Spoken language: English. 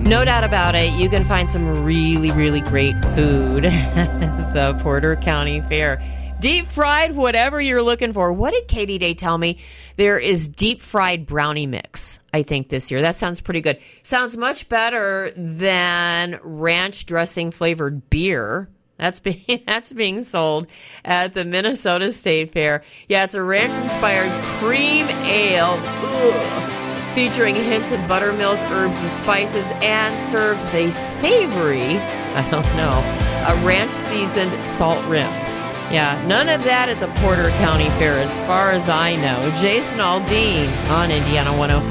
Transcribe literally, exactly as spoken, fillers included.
No doubt about it. You can find some really, really great food at the Porter County Fair. Deep fried, whatever you're looking for. What did Katie Day tell me? There is deep fried brownie mix, I think, this year. That sounds pretty good. Sounds much better than ranch dressing flavored beer. That's being, that's being sold at the Minnesota State Fair. Yeah, it's a ranch-inspired cream ale. Ugh. Featuring hints of buttermilk, herbs, and spices, and served with a savory, I don't know, a ranch-seasoned salt rim. Yeah, none of that at the Porter County Fair as far as I know. Jason Aldean on Indiana one oh five.